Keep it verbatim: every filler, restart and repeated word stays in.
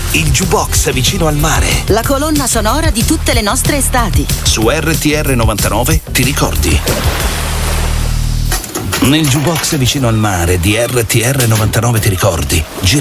il jukebox vicino al mare. La colonna sonora di tutte le nostre estati. Su R T R novantanove ti ricordi? Nel jukebox vicino al mare di R T R novantanove ti ricordi?